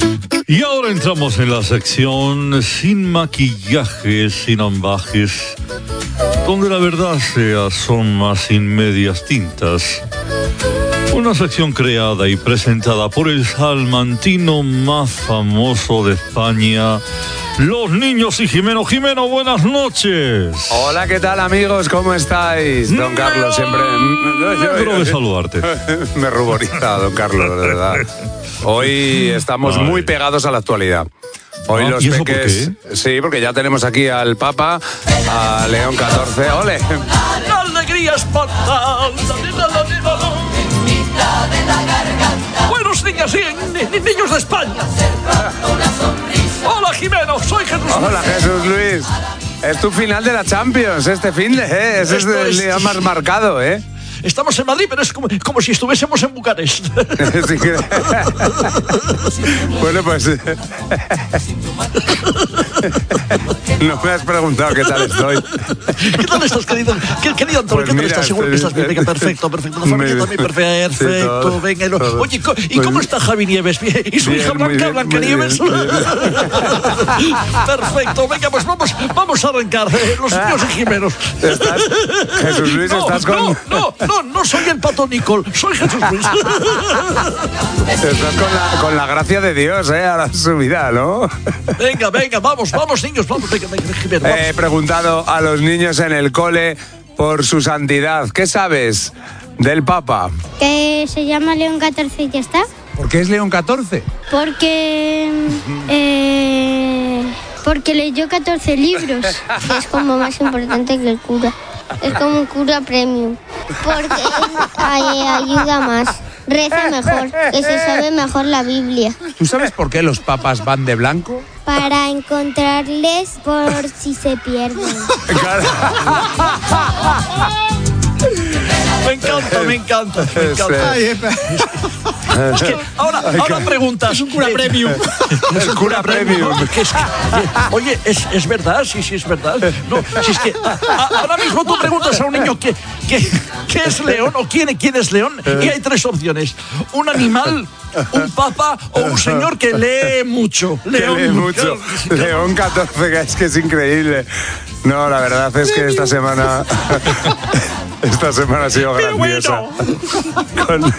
Y ahora entramos en la sección sin maquillaje, sin ambajes, donde la verdad se asoma sin medias tintas. Una sección creada y presentada por el salmantino más famoso de España, Los Niños y Jimeno. Jimeno, buenas noches. Hola, ¿qué tal, amigos? ¿Cómo estáis? Don Carlos, siempre... Quiero de saludarte. Me ruboriza, don Carlos, de verdad. Hoy estamos muy pegados a la actualidad. Hoy los ¿y eso peques... por qué? Sí, porque ya tenemos aquí al Papa, a León XIV. ¡Ole! La alegría espantada. Buenos días, niños de España. Hola, Jimeno, soy Jesús. Hola, Jesús Luis. Es tu final de la Champions, este fin de... Ese es el día más marcado, ¿eh? Estamos en Madrid, pero es como si estuviésemos en Bucarest. Sí que... Bueno, pues... No me has preguntado qué tal estoy. ¿Qué tal estás, querido? Querido Antonio, Pues ¿qué tal mira, estás? Seguro que estás bien. Venga, perfecto. La familia también, perfecto. todo, Venga, todo. Oye, ¿y cómo está Javi Nieves? ¿Bien? ¿Y su hija Bien, muy Blanca bien, Nieves? muy bien. Perfecto. Venga, pues vamos a arrancar. Los niños y Jimenos. Jesús Luis, estás con... No soy el Pato Nicole, soy Jesús Luis. Estás con la gracia de Dios, a su vida, ¿no? Venga, vamos, niños, vamos, venga, Jimeno, vamos. He preguntado a los niños en el cole por su santidad. ¿Qué sabes del Papa? Que se llama León XIV y ya está. ¿Por qué es León XIV? Porque leyó 14 libros. Es como más importante que el cura. Es como un cura premium. Porque ayuda más. Reza mejor, que se sabe mejor la Biblia. ¿Tú sabes por qué los papas van de blanco? Para encontrarles por si se pierden. Me encanta. Es que ahora preguntas. Es un cura premium. El cura premium. Oye, ¿es verdad? Sí, es verdad. No, si es que ahora mismo tú preguntas a un niño qué es León o quién es León, y hay tres opciones: un animal, un papa o un señor que lee mucho. León XIV, es que es increíble. No, la verdad es que esta semana ha sido grandiosa. Bueno.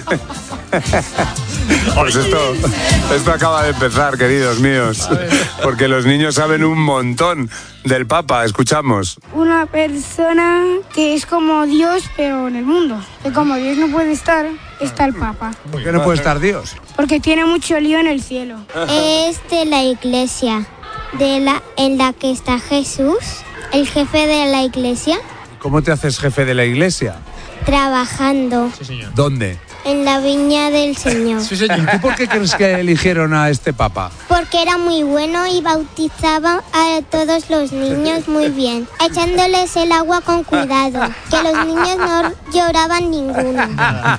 Pues esto acaba de empezar, queridos míos, porque los niños saben un montón del Papa. Escuchamos. Una persona que es como Dios, pero en el mundo. Que como Dios no puede estar, está el Papa. ¿Por qué no puede estar Dios? Porque tiene mucho lío en el cielo. Es de la iglesia, en la que está Jesús, el jefe de la iglesia, ¿Cómo te haces jefe de la iglesia? trabajando ¿Dónde? en la viña del Señor. ¿Y tú por qué crees que eligieron a este Papa? Porque era muy bueno y bautizaba a todos los niños muy bien, echándoles el agua con cuidado, que los niños no lloraban ninguno.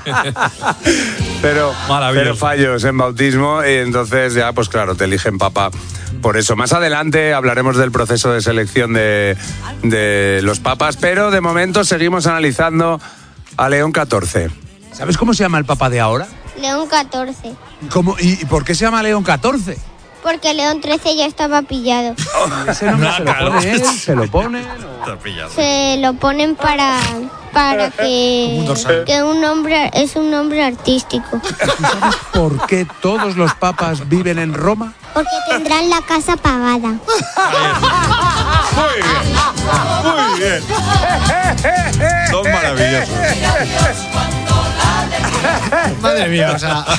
Pero fallos en bautismo y entonces ya, pues claro, te eligen Papa. Por eso, más adelante hablaremos del proceso de selección de los papas, pero de momento seguimos analizando a León XIV. ¿Sabes cómo se llama el Papa de ahora? León XIV. ¿Cómo? ¿Y por qué se llama León XIV? Porque León XIII ya estaba pillado. Ese nombre se lo pone él, se lo pone. Se lo ponen para que un nombre es un nombre artístico. ¿Tú sabes por qué todos los papas viven en Roma? Porque tendrán la casa pagada. Muy bien. Son maravillosos. Madre mía, o sea...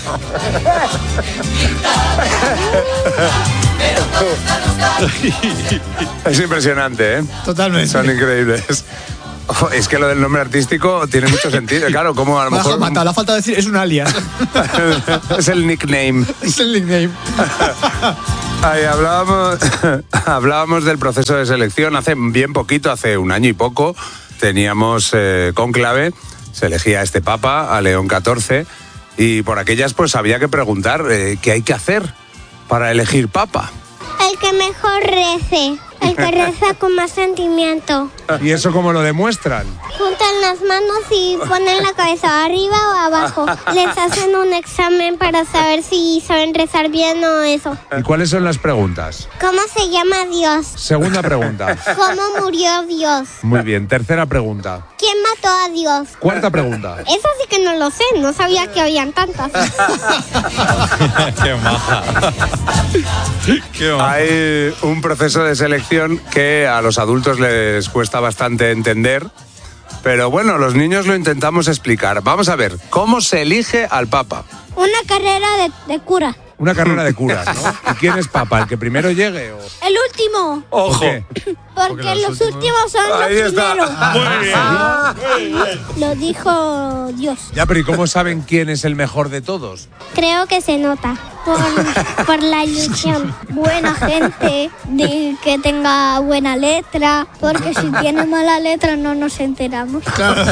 Es impresionante, ¿eh? Totalmente. Son increíbles. Es que lo del nombre artístico tiene mucho sentido. Claro, como a lo mejor... Mata, la falta de decir, es un alias. Es el nickname. Es el nickname. Ahí hablábamos del proceso de selección. Hace bien poquito, hace un año y poco, teníamos cónclave. Se elegía a este Papa, a León XIV, y por aquellas pues había que preguntar qué hay que hacer para elegir Papa. El que mejor rece. El que reza con más sentimiento. ¿Y eso cómo lo demuestran? Juntan las manos y ponen la cabeza arriba o abajo. Les hacen un examen para saber si saben rezar bien o eso. ¿Y cuáles son las preguntas? ¿Cómo se llama Dios? Segunda pregunta. ¿Cómo murió Dios? Muy bien. Tercera pregunta. ¿Quién mató a Dios? Cuarta pregunta. Eso sí que no lo sé, no sabía que habían tantas. Qué maja. Qué maja. Hay un proceso de selección que a los adultos les cuesta bastante entender, pero bueno, los niños lo intentamos explicar. Vamos a ver, ¿cómo se elige al Papa? Una carrera de cura. Una carrera de curas, ¿no? ¿Y quién es Papa? ¿El que primero llegue o...? El último. ¿Por qué? Porque los últimos son Ahí los está. primeros. Muy bien. Lo dijo Dios. Ya, pero ¿y cómo saben quién es el mejor de todos? Creo que se nota por la ilusión. Buena gente, de que tenga buena letra, porque si tiene mala letra no nos enteramos.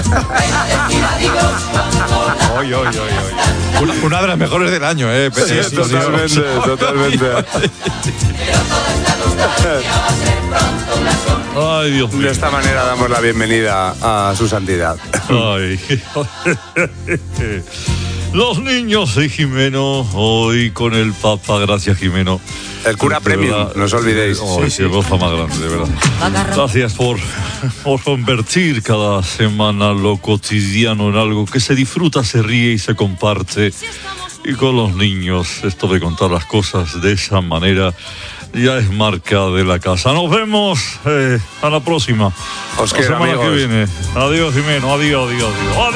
Oy. Una de las mejores del año, Sí, totalmente. Ay, Dios mío. De esta manera damos la bienvenida a su santidad. Ay. Los niños de Jimeno, hoy con el Papa, gracias Jimeno. El cura De premium, verdad, no os olvidéis. Qué cosa más grande, de verdad. Gracias por convertir cada semana lo cotidiano en algo que se disfruta, se ríe y se comparte. Y con los niños, esto de contar las cosas de esa manera ya es marca de la casa. Nos vemos a la próxima. Os la quiero, semana amigos. que viene. Adiós, Jimeno. Adiós.